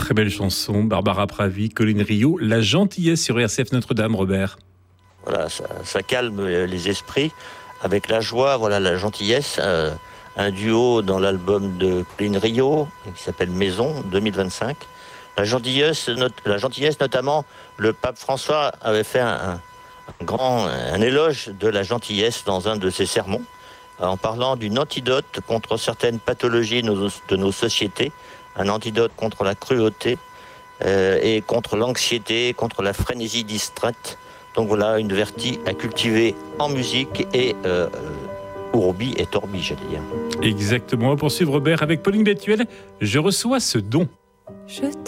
Très belle chanson, Barbara Pravi, Colline Rio, La Gentillesse sur RCF Notre-Dame, Robert. Voilà, ça calme les esprits avec la joie, voilà, la gentillesse. Un duo dans l'album de Colline Rio qui s'appelle Maison 2025. La gentillesse notamment, le pape François avait fait un éloge de la gentillesse dans un de ses sermons, en parlant d'une antidote contre certaines pathologies de nos sociétés, un antidote contre la cruauté et contre l'anxiété, contre la frénésie distraite. Donc voilà, une vertu à cultiver en musique et Urbi et Torbi, j'allais dire. Exactement, on va poursuivre Robert avec Pauline Bétuel. Je reçois ce don. Je